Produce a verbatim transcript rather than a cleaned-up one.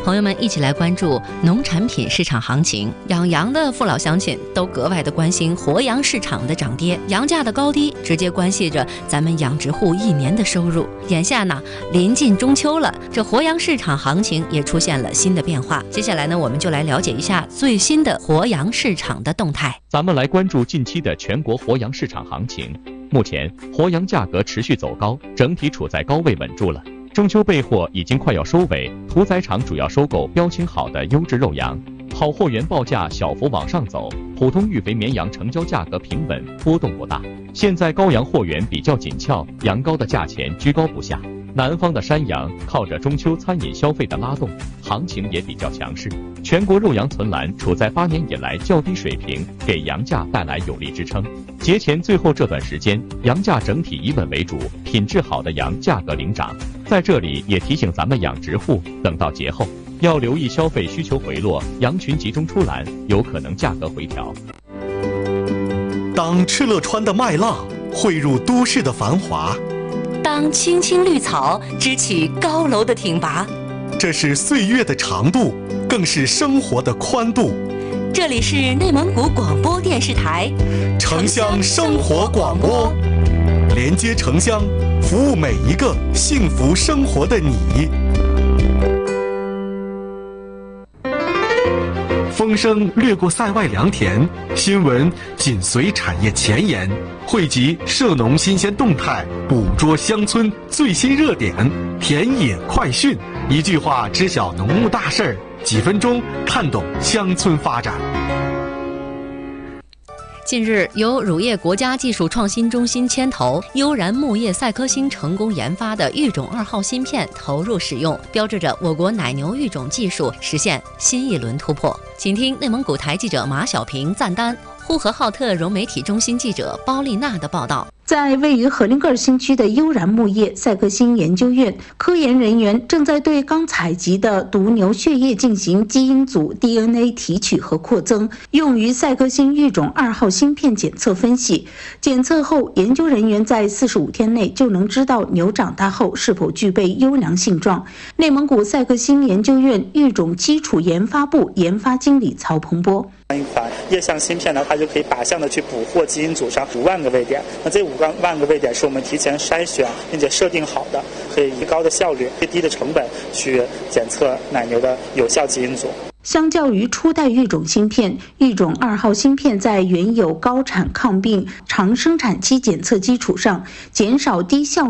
朋友们一起来关注农产品市场行情。养羊的父老乡亲都格外的关心活羊市场的涨跌，羊价的高低直接关系着咱们养殖户一年的收入。眼下呢，临近中秋了，这活羊市场行情也出现了新的变化。接下来呢，我们就来了解一下最新的活羊市场的动态。 咱们来关注近期的全国活羊市场行情。目前活羊价格持续走高，整体处在高位稳住了。中秋备货已经快要收尾，屠宰场主要收购标清好的优质肉羊，好货源报价小幅往上走，普通育肥绵羊成交价格平稳，波动不大。现在羔羊货源比较紧俏，羊羔的价钱居高不下。南方的山羊靠着中秋餐饮消费的拉动，行情也比较强势。全国肉羊存栏处在八年以来较低水平，给羊价带来有力支撑。节前最后这段时间，羊价整体以稳为主，品质好的羊价格领涨。在这里也提醒咱们养殖户，等到节后要留意消费需求回落，羊群集中出栏，有可能价格回调。 当敕勒川的麦浪汇入都市的繁华， 当青青绿草支起高楼的挺拔， 这是岁月的长度，更是生活的宽度。 这里是内蒙古广播电视台城乡生活广播，连接城乡，服务每一个幸福生活的你。风声掠过塞外良田，新闻紧随产业前沿，汇集涉农新鲜动态，捕捉乡村最新热点，田野快讯，一句话知晓农牧大事儿，几分钟看懂乡村发展。 近日，由乳业国家技术创新中心牵头，悠然牧业赛科星成功研发的育种二号芯片投入使用，标志着我国奶牛育种技术实现新一轮突破。请听内蒙古台记者马小平赞丹、呼和浩特融媒体中心记者包丽娜的报道。 在位于和林格尔新区的悠然牧业赛克星研究院，科研人员正在对刚采集的犊牛血液进行基因组 D N A 提取和扩增，用于赛克星育种二号芯片检测分析。检测后，研究人员在四十五天内就能知道牛长大后是否具备优良性状。内蒙古赛克星研究院育种基础研发部研发经理曹鹏波。 一款液相芯片呢，它就可以靶向的去捕获基因组上五万个位点。那这五万个位点是我们提前筛选并且设定好的，可以以高的效率、最低的成本去检测奶牛的有效基因组。 相较于初代育种芯片，育种二号芯片在原有高产抗病、长生产期检测基础上，减少低效